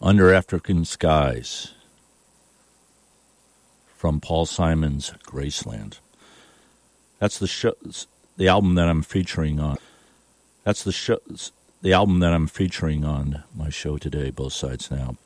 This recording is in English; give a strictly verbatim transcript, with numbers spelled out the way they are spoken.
Under African Skies from Paul Simon's Graceland. That's the show, the album that I'm featuring on. That's the show, the album that I'm featuring on my show today, Both Sides Now.